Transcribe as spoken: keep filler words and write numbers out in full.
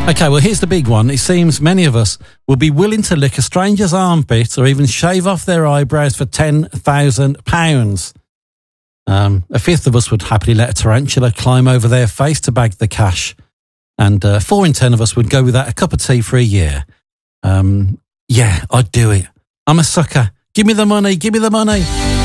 Okay, well, here's the big one. It seems many of us will be willing to lick a stranger's armpit or even shave off their eyebrows for ten thousand pounds. Um, a fifth of us would happily let a tarantula climb over their face to bag the cash. And uh, four in ten of us would go without a cup of tea for a year. Um, yeah, I'd do it. I'm a sucker. Give me the money. Give me the money.